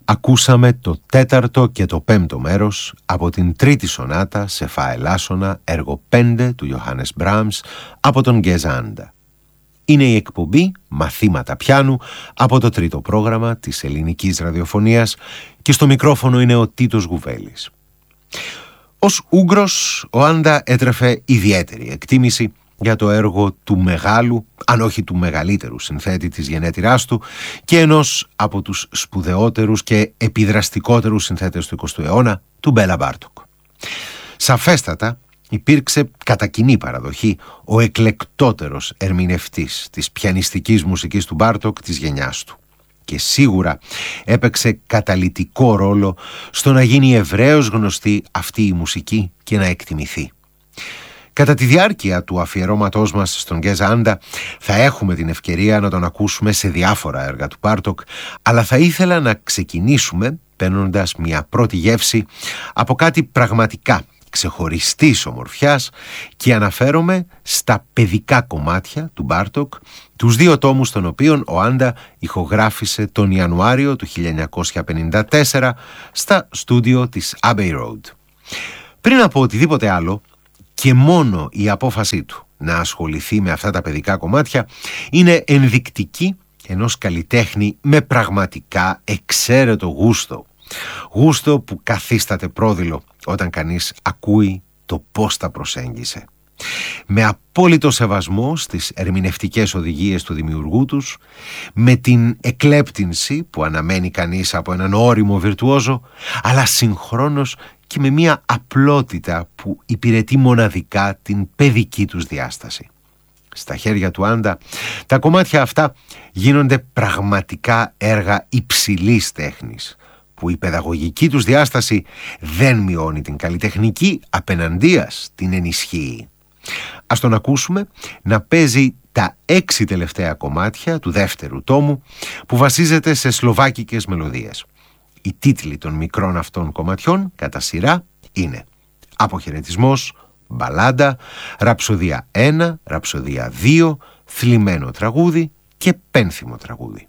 Ακούσαμε το τέταρτο και το πέμπτο μέρος από την τρίτη σονάτα σε φα ελάσσονα, έργο 5 του Ιωάννης Μπράμς από τον Γκεζάντα. Είναι η εκπομπή «Μαθήματα πιάνου» από το τρίτο πρόγραμμα της ελληνικής ραδιοφωνίας και στο μικρόφωνο είναι ο Τίτος Γουβέλης. Ως Ούγγρος, ο Άντα έτρεφε ιδιαίτερη εκτίμηση για το έργο του μεγάλου, αν όχι του μεγαλύτερου συνθέτη της γενέτειράς του και ενός από τους σπουδαιότερους και επιδραστικότερους συνθέτες του 20ου αιώνα, του Μπέλα Μπάρτοκ. Σαφέστατα υπήρξε κατά κοινή παραδοχή ο εκλεκτότερος ερμηνευτής της πιανιστικής μουσικής του Μπάρτοκ της γενιάς του και σίγουρα έπαιξε καταλυτικό ρόλο στο να γίνει ευρέως γνωστή αυτή η μουσική και να εκτιμηθεί. Κατά τη διάρκεια του αφιερώματός μας στον Γκεζάντα θα έχουμε την ευκαιρία να τον ακούσουμε σε διάφορα έργα του Μπάρτοκ, αλλά θα ήθελα να ξεκινήσουμε παίρνοντας μια πρώτη γεύση από κάτι πραγματικά ξεχωριστής ομορφιάς και αναφέρομαι στα παιδικά κομμάτια του Μπάρτοκ, τους δύο τόμους των οποίων ο Άντα ηχογράφησε τον Ιανουάριο του 1954 στα στούντιο της Abbey Road. Πριν από οτιδήποτε άλλο, και μόνο η απόφασή του να ασχοληθεί με αυτά τα παιδικά κομμάτια είναι ενδεικτική ενός καλλιτέχνη με πραγματικά εξαίρετο γούστο. Γούστο που καθίσταται πρόδειλο όταν κανείς ακούει το πώς τα προσέγγισε. Με απόλυτο σεβασμό στις ερμηνευτικές οδηγίες του δημιουργού τους, με την εκλέπτυνση που αναμένει κανείς από έναν ώριμο βιρτουόζο, αλλά συγχρόνως και με μια απλότητα που υπηρετεί μοναδικά την παιδική τους διάσταση. Στα χέρια του Άντα, τα κομμάτια αυτά γίνονται πραγματικά έργα υψηλής τέχνης, που η παιδαγωγική τους διάσταση δεν μειώνει την καλλιτεχνική, απεναντίας την ενισχύει. Ας τον ακούσουμε να παίζει τα 6 τελευταία κομμάτια του δεύτερου τόμου, που βασίζεται σε σλοβάκικες μελωδίες. Οι τίτλοι των μικρών αυτών κομματιών κατά σειρά είναι «Αποχαιρετισμός», «Μπαλάντα», «Ραψοδία 1», «Ραψοδία 2», «Θλιμμένο τραγούδι» και «Πένθυμο τραγούδι».